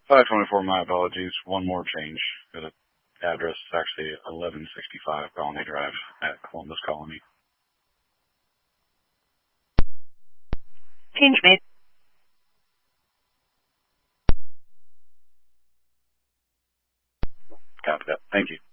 524, my apologies. One more change. The address is actually 1165 Colony Drive at Columbus Colony. Change made. Copy that. Thank you.